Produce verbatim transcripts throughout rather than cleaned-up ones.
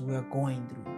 we are going through,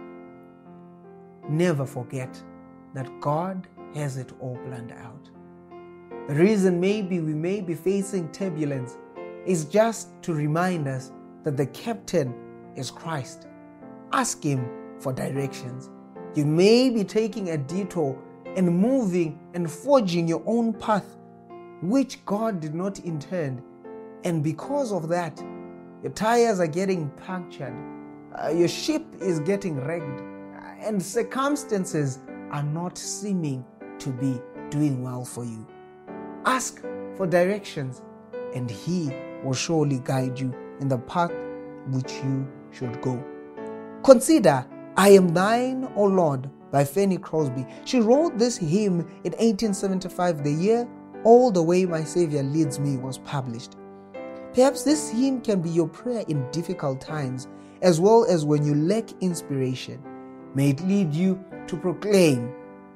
never forget that God has it all planned out. The reason maybe we may be facing turbulence is just to remind us that the captain is Christ. Ask Him for directions. You may be taking a detour and moving and forging your own path, which God did not intend. And because of that, your tires are getting punctured, uh, your ship is getting wrecked, and circumstances are not seeming to be doing well for you. Ask for directions, and He will surely guide you in the path which you should go. Consider I Am Thine, O Lord, by Fanny Crosby. She wrote this hymn in eighteen seventy-five, the year All the Way My Savior Leads Me was published. Perhaps this hymn can be your prayer in difficult times, as well as when you lack inspiration. May it lead you to proclaim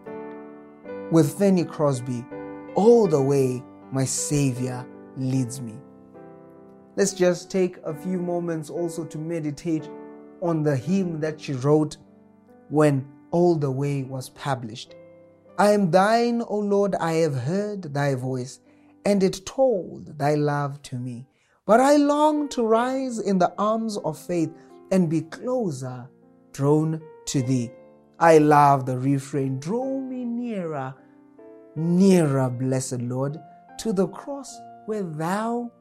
with Fanny Crosby, all the way my Savior leads me. Let's just take a few moments also to meditate on the hymn that she wrote when All the Way was published. I am thine, O Lord, I have heard thy voice, and it told thy love to me. But I long to rise in the arms of faith and be closer drawn to thee. I love the refrain, draw me nearer, nearer, blessed Lord, to the cross where thou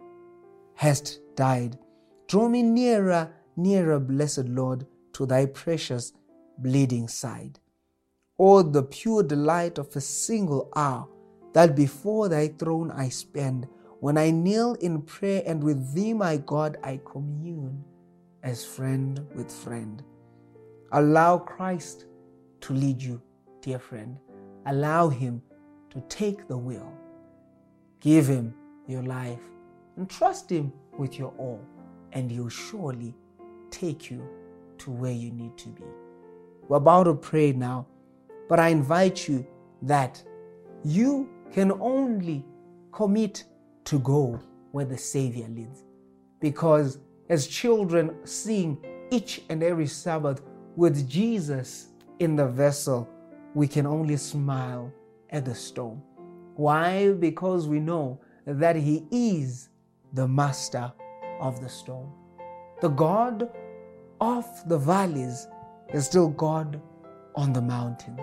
hast died. Draw me nearer, nearer, blessed Lord, to thy precious bleeding side. Oh, the pure delight of a single hour that before thy throne I spend, when I kneel in prayer and with thee, my God, I commune as friend with friend. Allow Christ to lead you, dear friend. Allow Him to take the wheel. Give Him your life and trust Him with your all, and He'll surely take you to where you need to be. We're about to pray now, but I invite you that you can only commit to go where the Savior leads. Because as children sing each and every Sabbath, with Jesus in the vessel, we can only smile at the storm. Why? Because we know that He is the master of the storm. The God of the valleys is still God on the mountains.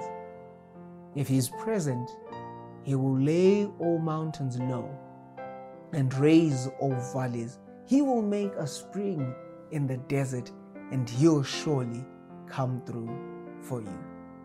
If He is present, He will lay all mountains low and raise all valleys. He will make a spring in the desert, and He'll surely come through for you.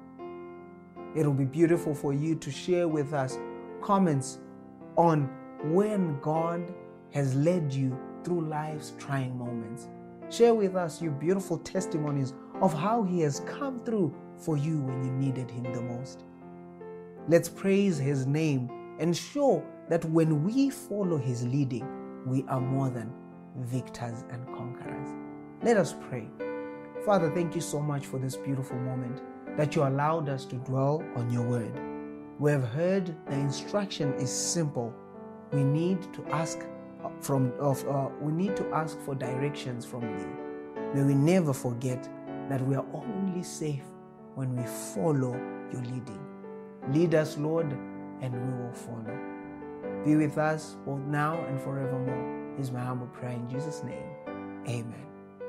It'll be beautiful for you to share with us comments on when God has led you through life's trying moments. Share with us your beautiful testimonies of how He has come through for you when you needed Him the most. Let's praise His name and show that when we follow His leading, we are more than victors and conquerors. Let us pray. Father, thank you so much for this beautiful moment that you allowed us to dwell on your word. We have heard the instruction is simple. We need to ask from of uh, we need to ask for directions from you. May we never forget that we are only safe when we follow your leading. Lead us, Lord, and we will follow. Be with us both now and forevermore is my humble prayer in Jesus' name. Amen.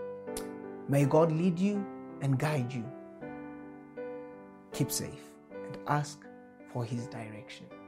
May God lead you and guide you. Keep safe and ask for His direction.